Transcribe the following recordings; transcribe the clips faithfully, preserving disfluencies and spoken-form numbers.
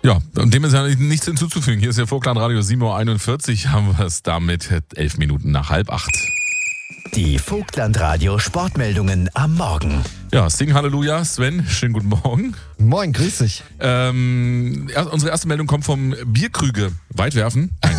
Ja, dem ist ja nichts hinzuzufügen. Hier ist ja Vogtlandradio sieben Uhr einundvierzig, haben wir es damit elf Minuten nach halb acht. Die Vogtlandradio Sportmeldungen am Morgen. Ja, Sing Halleluja, Sven, schönen guten Morgen. Moin, grüß dich. Ähm, er, unsere erste Meldung kommt vom Bierkrüge. Weitwerfen? Nein.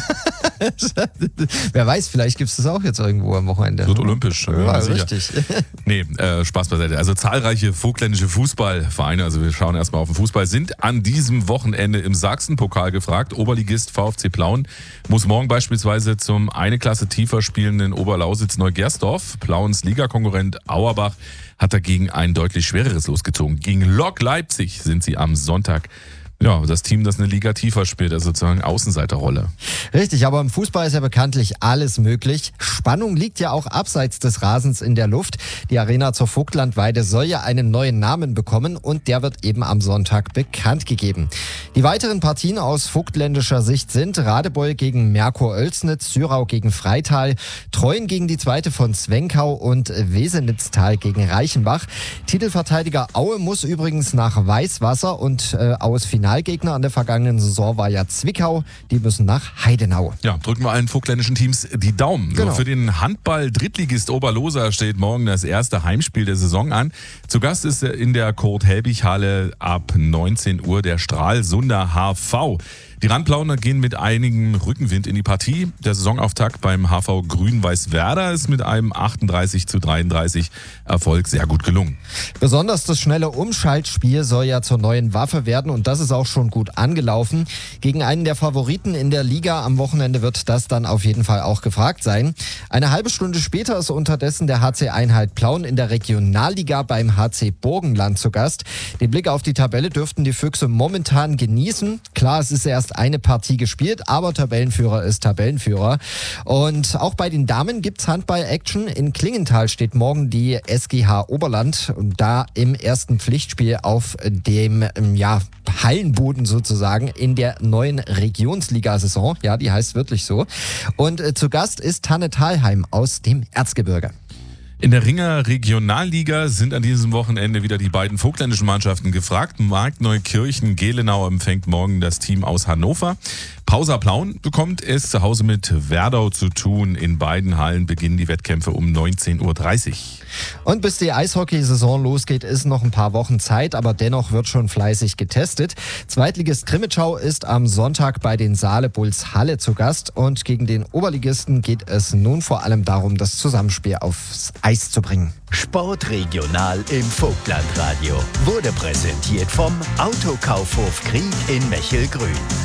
Wer weiß, vielleicht gibt es das auch jetzt irgendwo am Wochenende. Wird olympisch. Ja, richtig. Nee, äh, Spaß beiseite. Also zahlreiche vogtländische Fußballvereine, also wir schauen erstmal auf den Fußball, sind an diesem Wochenende im Sachsenpokal gefragt. Oberligist VfC Plauen muss morgen beispielsweise zum eine Klasse tiefer spielenden Oberlausitz Neugersdorf. Plauens Ligakonkurrent Auerbach hat dagegen ein deutlich schwereres losgezogen. Gegen Lok Leipzig sind sie am Sonntag. Ja, das Team, das eine Liga tiefer spielt, also sozusagen Außenseiterrolle. Richtig, aber im Fußball ist ja bekanntlich alles möglich. Spannung liegt ja auch abseits des Rasens in der Luft. Die Arena zur Vogtlandweide soll ja einen neuen Namen bekommen und der wird eben am Sonntag bekannt gegeben. Die weiteren Partien aus vogtländischer Sicht sind Radebeul gegen Merkur Oelsnitz, Syrau gegen Freital, Treuen gegen die zweite von Zwenkau und Wesenitztal gegen Reichenbach. Titelverteidiger Aue muss übrigens nach Weißwasser und äh, aus Finalgegner an der vergangenen Saison war ja Zwickau. Die müssen nach Heidenau. Ja, drücken wir allen vogtländischen Teams die Daumen. Genau. So, für den Handball-Drittligist Oberloser steht morgen das erste Heimspiel der Saison an. Zu Gast ist in der Kurt-Helbig-Halle ab neunzehn Uhr der Stralsunder H V. Die Randplauner gehen mit einigem Rückenwind in die Partie. Der Saisonauftakt beim H V Grün-Weiß Werder ist mit einem achtunddreißig zu dreiunddreißig Erfolg sehr gut gelungen. Besonders das schnelle Umschaltspiel soll ja zur neuen Waffe werden und das ist auch schon gut angelaufen. Gegen einen der Favoriten in der Liga am Wochenende wird das dann auf jeden Fall auch gefragt sein. Eine halbe Stunde später ist unterdessen der H C Einheit Plauen in der Regionalliga beim H C Burgenland zu Gast. Den Blick auf die Tabelle dürften die Füchse momentan genießen. Klar, es ist erst eine Partie gespielt, aber Tabellenführer ist Tabellenführer. Und auch bei den Damen gibt's Handball-Action. In Klingenthal steht morgen die S G H Oberland, da im ersten Pflichtspiel auf dem ja, Hallenboden sozusagen in der neuen Regionsliga-Saison. Ja, die heißt wirklich so. Und äh, zu Gast ist Tanne Thalheim aus dem Erzgebirge. In der Ringer Regionalliga sind an diesem Wochenende wieder die beiden vogtländischen Mannschaften gefragt. Markneukirchen-Gelenau empfängt morgen das Team aus Hannover. Pausa Plauen bekommt es zu Hause mit Werdau zu tun. In beiden Hallen beginnen die Wettkämpfe um neunzehn Uhr dreißig. Und bis die Eishockeysaison losgeht, ist noch ein paar Wochen Zeit, aber dennoch wird schon fleißig getestet. Zweitligist Krimitschau ist am Sonntag bei den Saale Bulls Halle zu Gast und gegen den Oberligisten geht es nun vor allem darum, das Zusammenspiel aufs Eis zu bringen. Sportregional im Vogtlandradio wurde präsentiert vom Autokaufhof Krieg in Mechelgrün.